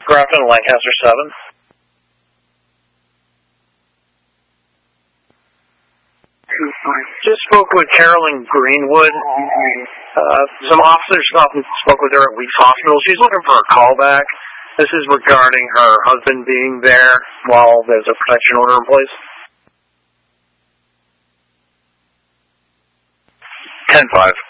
Grafton, Lancaster 7. Just spoke with Carolyn Greenwood. Some officers spoke with her at Weeks Hospital. She's looking for a callback. This is regarding her husband being there while there's a protection order in place. 10-5.